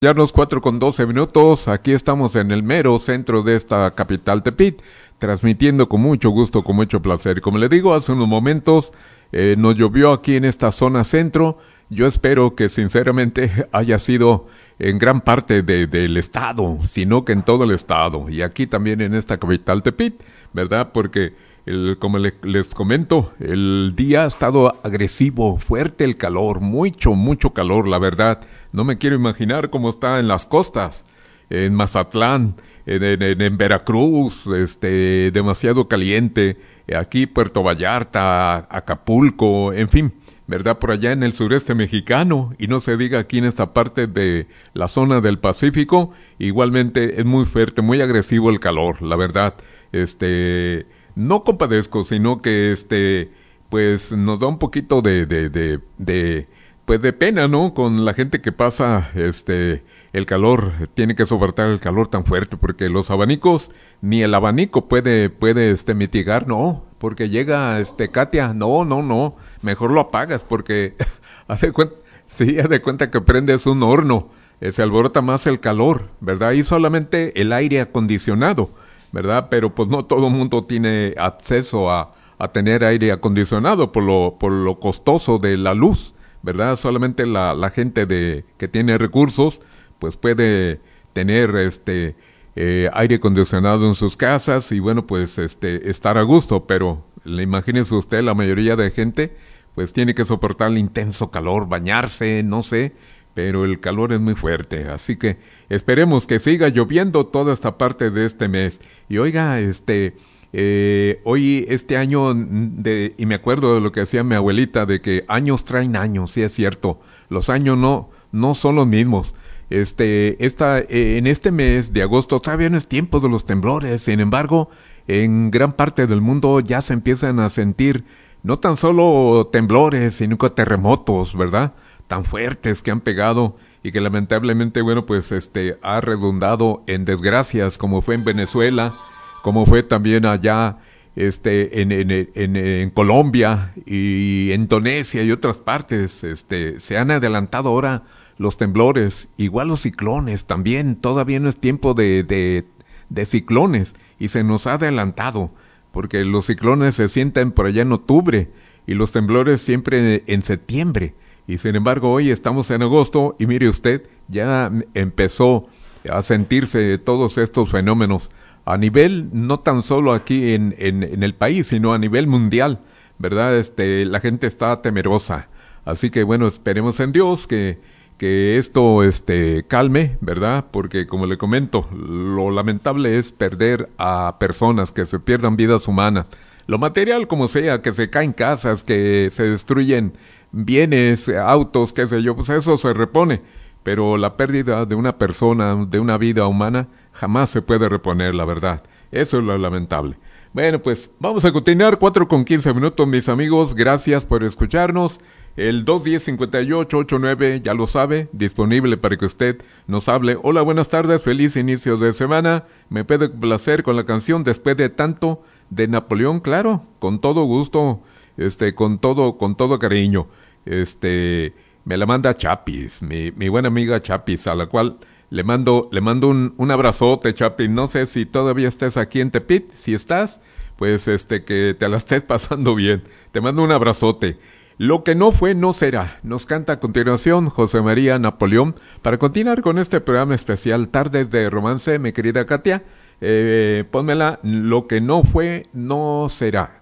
Ya los 4:12, aquí estamos en el mero centro de esta capital Tepit, transmitiendo con mucho gusto, con mucho placer. Como le digo, hace unos momentos nos llovió aquí en esta zona centro. Yo espero que sinceramente haya sido en gran parte del estado, sino que en todo el estado, y aquí también en esta capital Tepit, ¿verdad? Porque como les comento, el día ha estado agresivo, fuerte el calor, mucho calor, la verdad. No me quiero imaginar cómo está en las costas, en Mazatlán, en Veracruz, demasiado caliente, aquí Puerto Vallarta, Acapulco, en fin, ¿verdad? Por allá en el sureste mexicano, y no se diga aquí en esta parte de la zona del Pacífico, igualmente es muy fuerte, muy agresivo el calor, la verdad. No compadezco, sino que pues nos da un poquito pues de pena, ¿no? Con la gente que pasa el calor, tiene que soportar el calor tan fuerte, porque los abanicos, ni el abanico puede mitigar, no, porque llega Katia, no, mejor lo apagas, porque haz de cuenta que prendes un horno, se alborota más el calor, ¿verdad? Y solamente el aire acondicionado, ¿verdad? Pero pues no todo el mundo tiene acceso a tener aire acondicionado por lo costoso de la luz, ¿verdad? Solamente la gente que tiene recursos pues puede tener aire acondicionado en sus casas y bueno, pues estar a gusto, pero imagínese usted, la mayoría de gente pues tiene que soportar el intenso calor, bañarse, no sé, pero el calor es muy fuerte, así que esperemos que siga lloviendo toda esta parte de este mes. Y oiga, hoy este año, y me acuerdo de lo que decía mi abuelita, de que años traen años, sí es cierto, los años no son los mismos. En este mes de agosto todavía no es tiempo de los temblores, sin embargo, en gran parte del mundo ya se empiezan a sentir no tan solo temblores, sino que terremotos, ¿verdad? Tan fuertes que han pegado y que lamentablemente, bueno, pues ha redundado en desgracias, como fue en Venezuela, como fue también allá en Colombia y en Indonesia y otras partes. Se han adelantado ahora los temblores, igual los ciclones también. Todavía no es tiempo de ciclones y se nos ha adelantado, porque los ciclones se sienten por allá en octubre y los temblores siempre en septiembre. Y sin embargo hoy estamos en agosto y mire usted, ya empezó a sentirse todos estos fenómenos a nivel, no tan solo aquí en el país, sino a nivel mundial, ¿verdad? La gente está temerosa. Así que bueno, esperemos en Dios que esto calme, ¿verdad? Porque como le comento, lo lamentable es perder a personas, que se pierdan vidas humanas. Lo material como sea, que se caen casas, que se destruyen bienes, autos, qué sé yo, pues eso se repone. Pero la pérdida de una persona, de una vida humana, jamás se puede reponer, la verdad. Eso es lo lamentable. Bueno, pues vamos a continuar, 4:15, mis amigos. Gracias por escucharnos. El 210-5889, ya lo sabe, disponible para que usted nos hable. Hola, buenas tardes, feliz inicio de semana. Me puede placer con la canción Después de tanto, de Napoleón, claro, con todo gusto, con todo cariño. Me la manda Chapis, mi buena amiga Chapis, a la cual le mando un abrazote, Chapis. No sé si todavía estés aquí en Tepit. Si estás, pues que te la estés pasando bien. Te mando un abrazote. Lo que no fue, no será. Nos canta a continuación José María Napoleón para continuar con este programa especial Tardes de Romance, mi querida Katia. Pónmela, lo que no fue, no será.